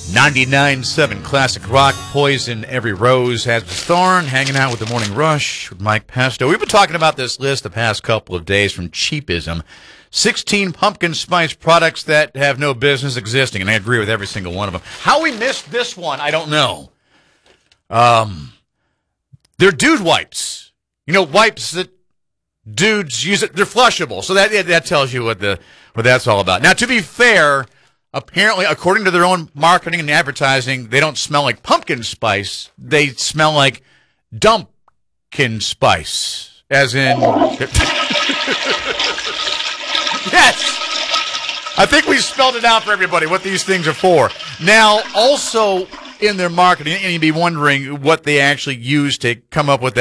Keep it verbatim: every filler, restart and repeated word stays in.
ninety-nine point seven Classic Rock, Poison, Every Rose Has Its Thorn, hanging out with the Morning Rush with Mike Pesto. We've been talking about this list the past couple of days from Cheapism. sixteen pumpkin spice products that have no business existing, and I agree with every single one of them. How we missed this one, I don't know. Um, they're dude wipes. You know, wipes that dudes use. It, they're flushable, so that that tells you what the what that's all about. Now, to be fair, apparently, according to their own marketing and advertising, they don't smell like pumpkin spice. They smell like dumpkin spice, as in. Yes! I think we spelled it out for everybody what these things are for. Now, also in their marketing, and you'd be wondering what they actually use to come up with that.